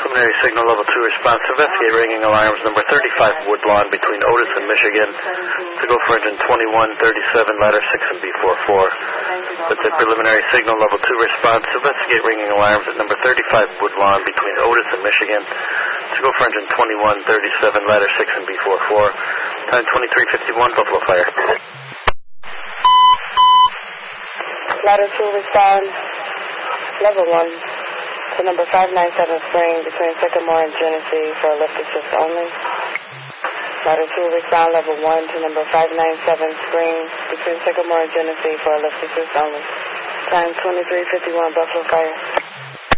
Preliminary signal level 2 response. Investigate ringing alarms number 35 Woodlawn between Otis and Michigan to go for engine 2137, ladder 6 and B44. With the preliminary signal level 2 response. Investigate ringing alarms at number 35 Woodlawn between Otis and Michigan to go for engine 2137, ladder 6 and B44. Time 2351, Buffalo Fire. Ladder 2 respond, level 1 to number 597 Spring between Sycamore and Genesee for a lift assist only. Ladder 2 respond, level 1 to number 597 Spring between Sycamore and Genesee for a lift assist only. Time 2351, Buffalo Fire.